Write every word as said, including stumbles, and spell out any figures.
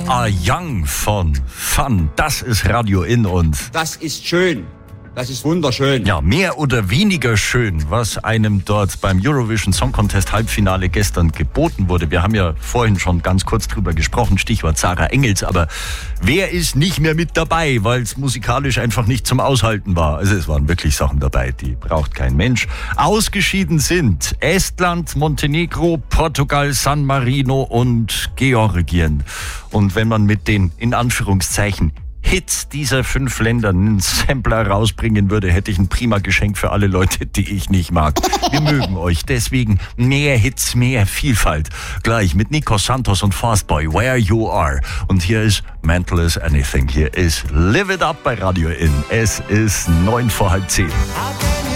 We Are Young von Fun. Das ist Radio In und das ist schön. Das ist wunderschön. Ja, mehr oder weniger schön, was einem dort beim Eurovision Song Contest Halbfinale gestern geboten wurde. Wir haben ja vorhin schon ganz kurz drüber gesprochen, Stichwort Sarah Engels. Aber wer ist nicht mehr mit dabei, weil es musikalisch einfach nicht zum Aushalten war? Also es waren wirklich Sachen dabei, die braucht kein Mensch. Ausgeschieden sind Estland, Montenegro, Portugal, San Marino und Georgien. Und wenn man mit den, in Anführungszeichen, Hits dieser fünf Länder einen Sampler rausbringen würde, hätte ich ein prima Geschenk für alle Leute, die ich nicht mag. Wir mögen euch, deswegen mehr Hits, mehr Vielfalt. Gleich mit Nico Santos und Fastboy, Where You Are. Und hier ist Mental as Anything. Hier ist Live It Up bei Radio In. Es ist neun vor halb zehn.